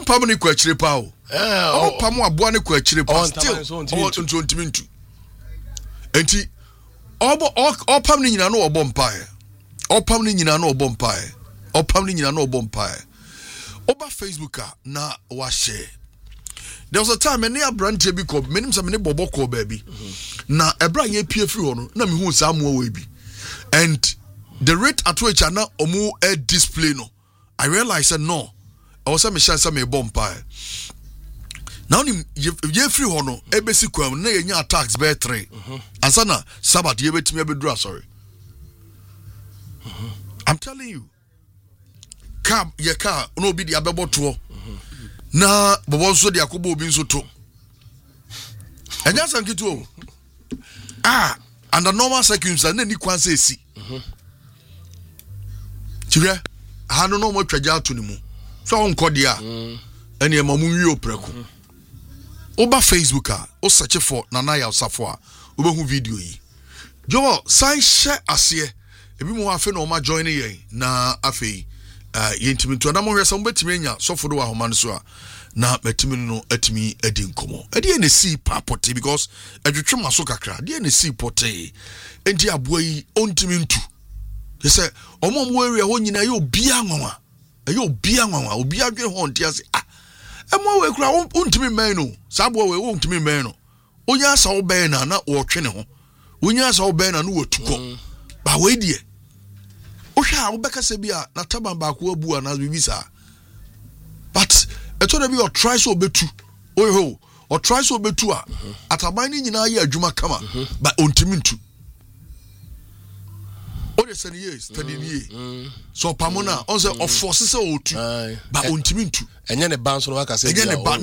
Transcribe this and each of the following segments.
pam ne kwa chire pa o pam aboa ne kwa chire pa still ntimi ntu enti pam ne nyina no obọ mpae pam ne nyina no obọ mpae pam ne nyina no obọ mpae oba Facebook na wa share. There was a time when I brand bi ko menim say me bobo ko baby na ebra ye pie free ho no na me hu sa amoa we bi and the rate at which na omu display no I realized that no I was me share say me bomb pie now ye free ho no e besi kwam na ye nya attacks be 3 ansa na Sabbath ye betimi abedura sorry I'm telling you car no bi dia bebo to na bobo so de akobo obi nso to enya sankitu o under normal circumstances na ni kwan say si tire ha no mo twaja ato ni mu so on kode a ene e mamu wi opreko oba Facebook o search for Nana Yawsafo a obehu video yi jo san share ase ebi mo afa na o ma join ye na afei yentimi to na mo hwesa mo betimi anya sofo do wa homa no so a na betimi no atimi adi nkomo ade na si papote because adwetwe maso kakra ade na si pote enti aboa yi ontimi ntu yese omo area ho nyina ye obi anwanwa obi adwe ho ntiase emo we kura ontimi man no sa aboa we ontimi man no onya sa wo ben na wo twe ne ho onya sa wo ben na no wotuko ba we die Osha ubeka sebia na taban ba ko abu ana bibisa but eto na bi o try so betu o try so betu a ataban ni nyina ye adwuma kama but ontimi ntu o de sene ye study ye so pamona on say of force say o tu but ontimi ntu enye ne ban so no aka say enye ne ba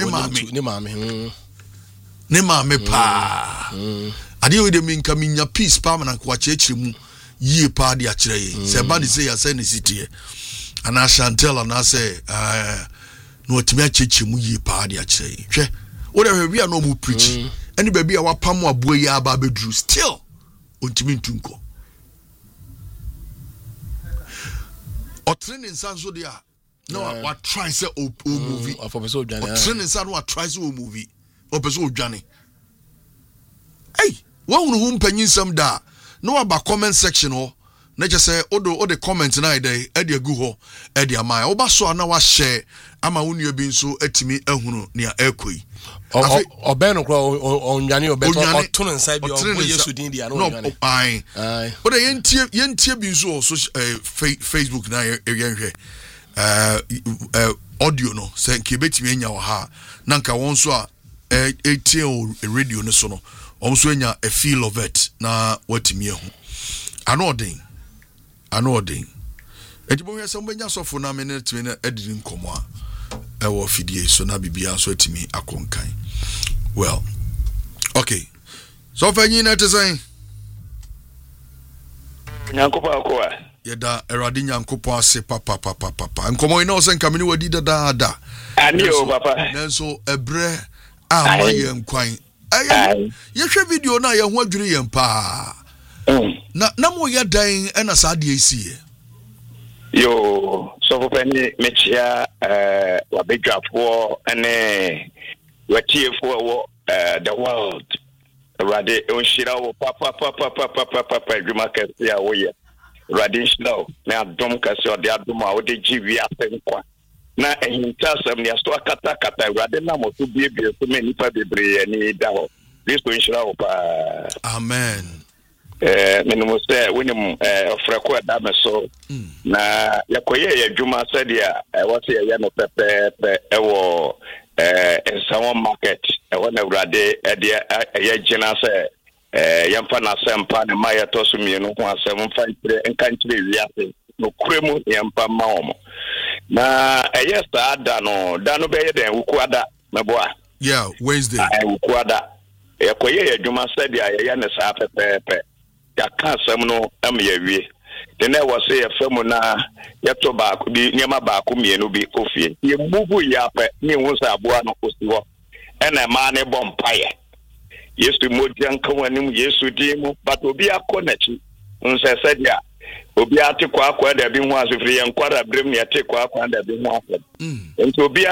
ne maame pa ade we de mi nka minya peace pa na kwa chechire mu ye pa de akire ye se ba ni say ya say ne sitie ana Chantel ana say no otimi acheche mu ye pa de akire ye hwe wo de hwe bia no mu preach ani ba bia wa pam aboa ye aba bedru still ontimi ntunko o training sanso de a no wa try say o movie o professor Odwane o training sanso wa try say o movie o professor Odwane hey wo hunu hu mpanyin sam da no aba comment section ho na je say o de comment na ide e de agu ho e de amai wo ba so na wa share ama wonu bi nso atimi ahunu ne akoi oben kro onwane obeto otono nsai bi o Yesu din dia no onwane ai o de yentie bi nso so Facebook na yenhwe audio no say nke betimi anya wo ha na nka won so a etie radio no so no omso anya a feel of it na watimi ehu anodin etibo hwe se mbenya sofo na me ne timi na adiri nkomo a ewo fidie so na bibia so atimi akonkan well okay so fanyi na te say nyankopo akoa yeda erade nyankopo ase papa nkomo ina o se nkamini wadi dada ani o papa nanso ebre ama ye nkwan ye hwe video na ye ho adwiri ye mpa na mo ye dan na sa de esi yo so for any mechia wabedwafo ene watiefo the world rade onshira wo papa dwuma kase a wo ye rade shira na adom kase o de adom a wo de giwi asenkwa na ehinta sam ne asto kata rade na mo so biebie so me nipa bebre ni da ho Kristo nshira wo pa amen minimum say wenim ofreko da me so na yakoye ya dwuma sadia what ye no pepe ewo ensawo market ewo na urade ye gina say yamfa na sempa ne maye to so mienu ho asem mfa ntire enka ntire wiase no kuremu yampa maomo na yesa da no be ye den wukuada meboa yeah Wednesday wukuada yakoye ya dwuma sadia ye ne sa pepe ya kan sam no am ya wie de na wo se ya famu na ya to ba ko bi nyama ba ko mienu bi ofie ye bubu ya pa ni hu sa aboa no osiwo ena ma ne bompaye Yesu modian kan wanim Yesu di mu but obi akonachi nse sadia obi ate kwa da bi hu asofri ye nkwara brem ne ate kwa da bi hu afọ nti obi